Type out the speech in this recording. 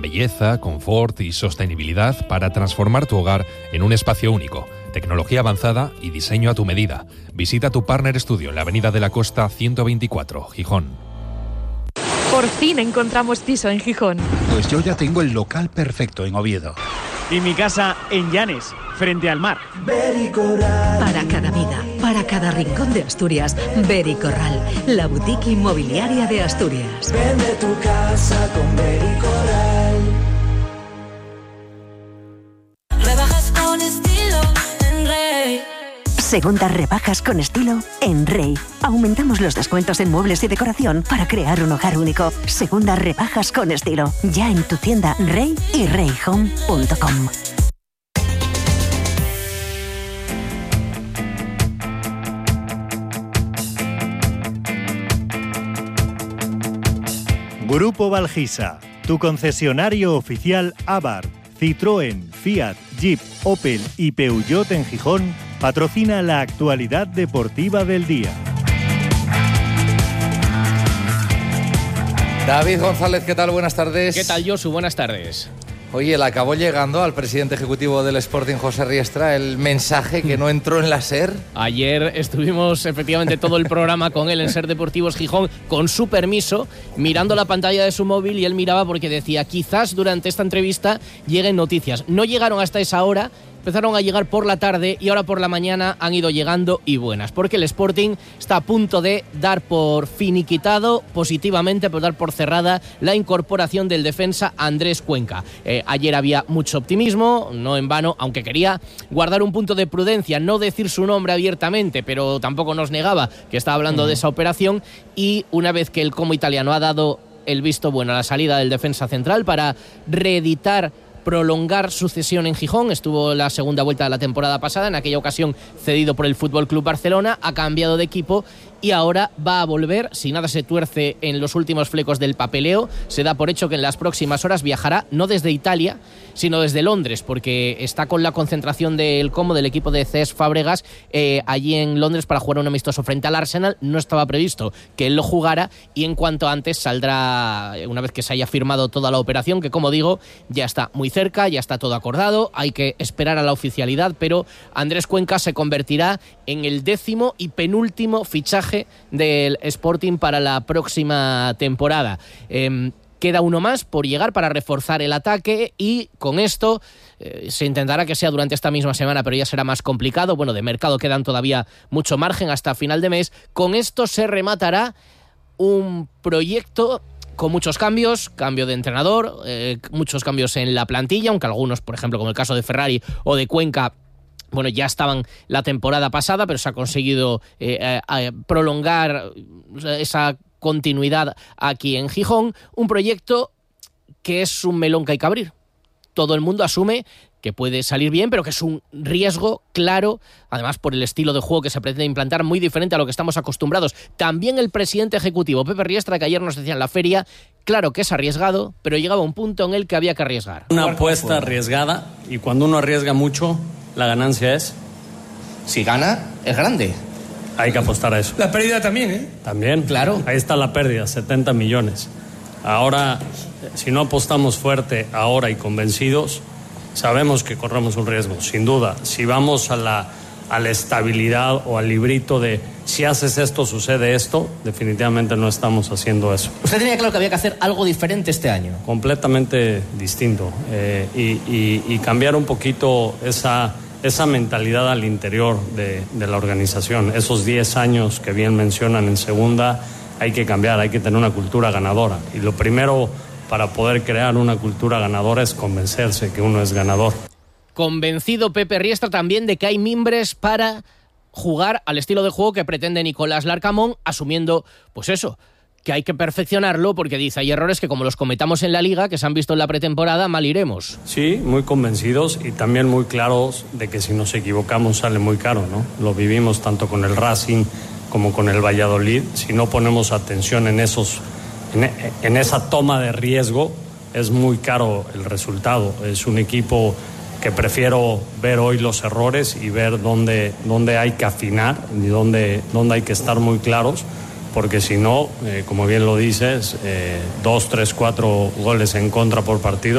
Belleza, confort y sostenibilidad para transformar tu hogar en un espacio único. Tecnología avanzada y diseño a tu medida. Visita tu Partner Studio en la Avenida de la Costa 124, Gijón. Por fin encontramos piso en Gijón. Pues yo ya tengo el local perfecto en Oviedo. Y mi casa en Llanes, frente al mar. Para cada vida, para cada rincón de Asturias, Bericorral, la boutique inmobiliaria de Asturias. Vende tu casa con Bericorral. Rebajas con estilo en Rey. Segundas rebajas con estilo en Rey. Aumentamos los descuentos en muebles y decoración para crear un hogar único. Segundas rebajas con estilo. Ya en tu tienda Rey y reyhome.com. Grupo Valgisa, tu concesionario oficial Abarth, Citroën, Fiat, Jeep, Opel y Peugeot en Gijón, patrocina la actualidad deportiva del día. David González, ¿qué tal? Buenas tardes. ¿Qué tal, Josu? Buenas tardes. Oye, le acabó llegando al presidente ejecutivo del Sporting, José Riestra, el mensaje que no entró en la SER. Ayer estuvimos efectivamente todo el programa con él en SER Deportivos Gijón, con su permiso, mirando la pantalla de su móvil, y él miraba porque decía, quizás durante esta entrevista lleguen noticias. No llegaron hasta esa hora, empezaron a llegar por la tarde y ahora por la mañana han ido llegando, y buenas, porque el Sporting está a punto de dar por finiquitado, positivamente, por dar por cerrada la incorporación del defensa Andrés Cuenca. Ayer había mucho optimismo, no en vano, aunque quería guardar un punto de prudencia, no decir su nombre abiertamente, pero tampoco nos negaba que estaba hablando de esa operación, y una vez que el Como italiano ha dado el visto bueno a la salida del defensa central para reeditar, prolongar su cesión en Gijón, estuvo la segunda vuelta de la temporada pasada, en aquella ocasión cedido por el Fútbol Club Barcelona, ha cambiado de equipo y ahora va a volver, si nada se tuerce en los últimos flecos del papeleo. Se da por hecho que en las próximas horas viajará, no desde Italia, sino desde Londres, porque está con la concentración del Como, del equipo de Cesc Fábregas, allí en Londres para jugar un amistoso frente al Arsenal. No estaba previsto que él lo jugara, y en cuanto antes saldrá, una vez que se haya firmado toda la operación, que como digo, ya está muy cerca, ya está todo acordado, hay que esperar a la oficialidad, pero Andrés Cuenca se convertirá en el 10º y penúltimo fichaje del Sporting para la próxima temporada. Queda uno más por llegar para reforzar el ataque, y con esto se intentará que sea durante esta misma semana, pero ya será más complicado. Bueno, de mercado quedan todavía mucho margen hasta final de mes. Con esto se rematará un proyecto con muchos cambios, cambio de entrenador, muchos cambios en la plantilla, aunque algunos, por ejemplo, como el caso de Ferrari o de Cuenca, bueno, ya estaban la temporada pasada, pero se ha conseguido prolongar esa continuidad aquí en Gijón. Un proyecto que es un melón que hay que abrir. Todo el mundo asume que puede salir bien, pero que es un riesgo claro, además por el estilo de juego que se pretende implantar, muy diferente a lo que estamos acostumbrados. También el presidente ejecutivo, Pepe Riestra, que ayer nos decía en la feria, claro que es arriesgado, pero llegaba un punto en el que había que arriesgar. Una apuesta arriesgada, y cuando uno arriesga mucho, la ganancia es... Si gana, es grande. Hay que apostar a eso. La pérdida también, ¿eh? También. Claro. Ahí está la pérdida, 70 millones. Ahora, si no apostamos fuerte ahora y convencidos, sabemos que corremos un riesgo, sin duda. Si vamos a la estabilidad o al librito de si haces esto, sucede esto, definitivamente no estamos haciendo eso. Usted tenía claro que había que hacer algo diferente este año. Completamente distinto. Y cambiar un poquito esa mentalidad al interior de la organización. Esos 10 años que bien mencionan en segunda, hay que cambiar, hay que tener una cultura ganadora. Y lo primero para poder crear una cultura ganadora es convencerse que uno es ganador. Convencido Pepe Riestra también de que hay mimbres para jugar al estilo de juego que pretende Nicolás Larcamón, asumiendo, pues eso, que hay que perfeccionarlo, porque dice, hay errores que como los cometamos en la Liga, que se han visto en la pretemporada, mal iremos. Sí, muy convencidos y también muy claros de que si nos equivocamos sale muy caro, ¿no? Lo vivimos tanto con el Racing como con el Valladolid. Si no ponemos atención en esa toma de riesgo, es muy caro el resultado. Es un equipo que prefiero ver hoy los errores y ver dónde hay que afinar y dónde hay que estar muy claros, porque si no, como bien lo dices, 2, 3, 4 goles en contra por partido